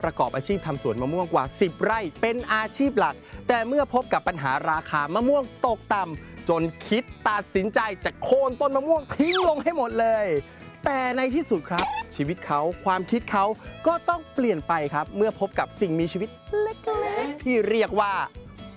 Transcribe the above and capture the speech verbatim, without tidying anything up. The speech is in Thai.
ประกอบอาชีพทำสวนมะม่วงกว่าสิบไร่เป็นอาชีพหลักแต่เมื่อพบกับปัญหาราคามะม่วงตกต่ำจนคิดตัดสินใจจะโค่นต้นมะม่วงทิ้งลงให้หมดเลยแต่ในที่สุดครับชีวิตเขาความคิดเขาก็ต้องเปลี่ยนไปครับเมื่อพบกับสิ่งมีชีวิตเล็กๆที่เรียกว่า